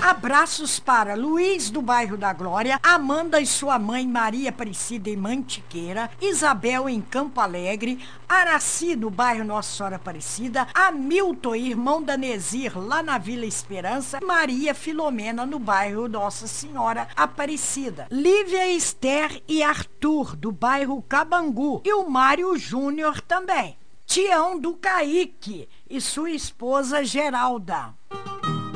Abraços para Luiz, do bairro da Glória, Amanda e sua mãe Maria Aparecida em Mantiqueira, Isabel em Campo Alegre, Araci, no bairro Nossa Senhora Aparecida, Hamilton, irmão da Nezir, lá na Vila Esperança, Maria Filomena, no bairro Nossa Senhora Aparecida, Lívia, Esther e Arthur, do bairro Cabangu, e o Mário Júnior também. Tião do Caíque e sua esposa Geralda.